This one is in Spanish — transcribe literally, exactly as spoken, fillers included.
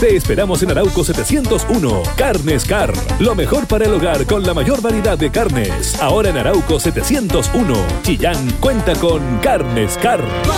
Te esperamos en Arauco setecientos uno. Carnes Car, lo mejor para el hogar con la mayor variedad de carnes. Ahora en Arauco setecientos uno. Chillán cuenta con Carnes Car.